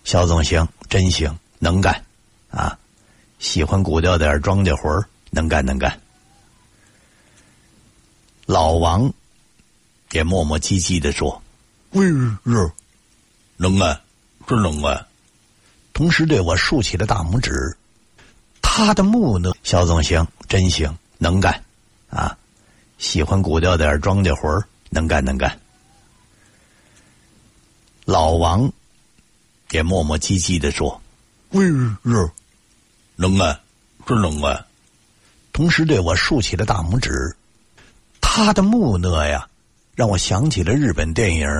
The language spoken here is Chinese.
肖总行，真行，能干啊！喜欢古调点庄稼活儿，能干能干。老王也磨磨唧唧地说：“是，能干，是能干。”同时对我竖起了大拇指。他的木讷，肖总行，真行，能干啊！喜欢古调点庄稼活儿，能干能干。老王也磨磨唧唧地说：“是，能干，是能干。”同时对我竖起了大拇指。他的木讷呀，让我想起了日本电影